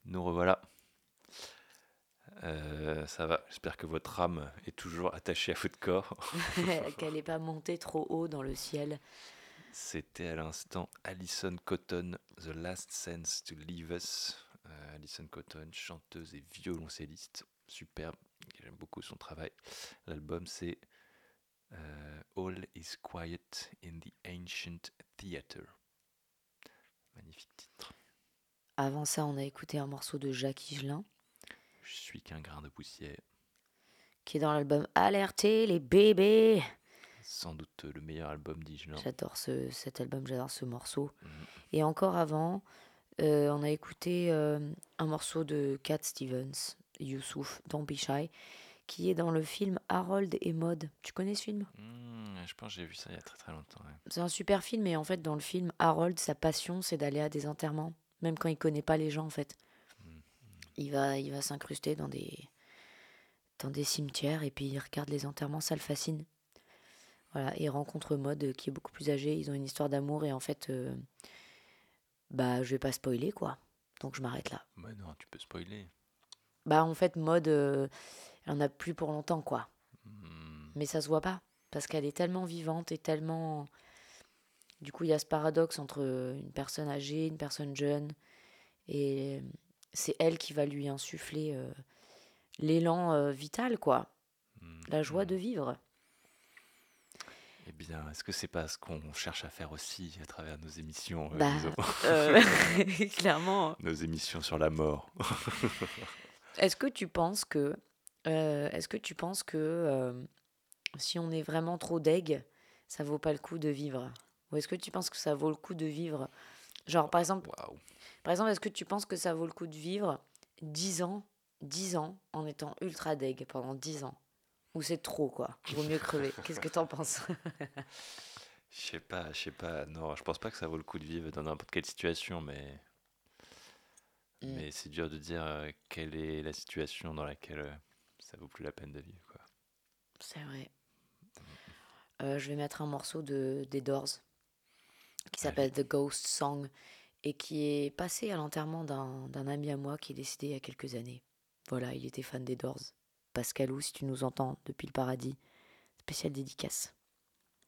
Nous revoilà. Ça va, j'espère que votre âme est toujours attachée à votre corps. Qu'elle n'est pas montée trop haut dans le ciel. C'était à l'instant Alison Cotton, The Last Sense to Leave Us. Alison Cotton, chanteuse et violoncelliste, superbe, j'aime beaucoup son travail. L'album c'est All is Quiet in the Ancient Theatre. Magnifique titre. Avant ça, on a écouté un morceau de Jacques Higelin, Je suis qu'un grain de poussière. qui est dans l'album Alerter les bébés. Sans doute le meilleur album d'Igelin. J'adore cet album, j'adore ce morceau. Mhm. Et encore avant, on a écouté un morceau de Cat Stevens, Youssouf, Don't Be Shy, qui est dans le film Harold et Maude. Tu connais ce film? Je pense que j'ai vu ça il y a très très longtemps. Ouais. C'est un super film et en fait, dans le film, Harold, sa passion, c'est d'aller à des enterrements, même quand il connaît pas les gens en fait. Mhm. Il va s'incruster dans des cimetières et puis il regarde les enterrements, ça le fascine. Voilà, et il rencontre Maud qui est beaucoup plus âgée, ils ont une histoire d'amour et en fait, bah je vais pas spoiler quoi, donc je m'arrête là. Bah non, tu peux spoiler. Bah en fait, Maud, elle en a plus pour longtemps quoi, Hmm. mais ça se voit pas, parce qu'elle est tellement vivante et tellement... Du coup, il y a ce paradoxe entre une personne âgée, une personne jeune, et c'est elle qui va lui insuffler l'élan vital quoi, la joie Hmm. de vivre. Eh bien, est-ce que c'est pas ce qu'on cherche à faire aussi à travers nos émissions, disons, Bah, euh, clairement. nos émissions sur la mort? Est-ce que tu penses que, si on est vraiment trop deg, ça vaut pas le coup de vivre? Ou est-ce que tu penses que ça vaut le coup de vivre? Genre, Waouh. est-ce que tu penses que ça vaut le coup de vivre 10 ans, 10 ans en étant ultra deg pendant 10 ans? Ou c'est trop, quoi? Vaut mieux crever. Qu'est-ce que t'en penses? Je sais pas. Non, je pense pas que ça vaut le coup de vivre dans n'importe quelle situation, Mm, mais c'est dur de dire quelle est la situation dans laquelle ça vaut plus la peine de vivre, quoi. c'est vrai. Je vais mettre un morceau des Doors qui Allez. s'appelle The Ghost Song et qui est passé à l'enterrement d'un ami à moi qui est décédé il y a quelques années. Voilà, il était fan des Doors. Pascalou, si tu nous entends depuis le paradis, spéciale dédicace.